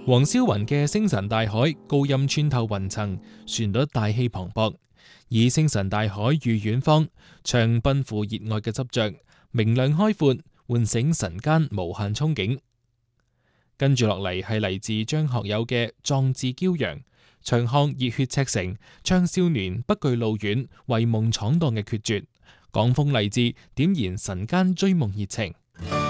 黃霄雲嘅星辰大海高音穿透雲層，旋律大氣磅礴，以星辰大海喻遠方，唱奔赴熱愛嘅執着，明亮開闊，喚醒晨間無限憧憬。跟住落嚟係嚟自張學友嘅壯志驕陽，長巷熱血赤誠，唱少年不懼路遠，為夢闖蕩嘅決絕，港風勵志，點燃晨間追夢熱情。